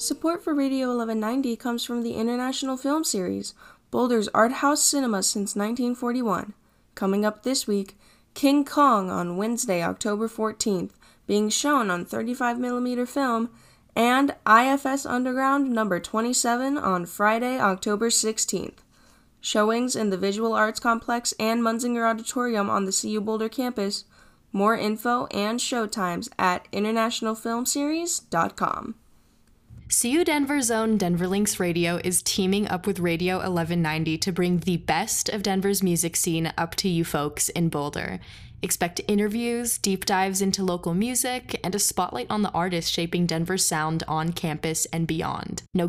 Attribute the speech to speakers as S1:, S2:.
S1: Support for Radio 1190 comes from the International Film Series, Boulder's art house cinema since 1941. Coming up this week, King Kong on Wednesday, October 14th, being shown on 35mm film, and IFS Underground number 27 on Friday, October 16th. Showings in the Visual Arts Complex and Munzinger Auditorium on the CU Boulder campus. More info and showtimes at internationalfilmseries.com.
S2: CU Denver's own Denver Links Radio is teaming up with Radio 1190 to bring the best of Denver's music scene up to you folks in Boulder. Expect interviews, deep dives into local music, and a spotlight on the artists shaping Denver's sound on campus and beyond. No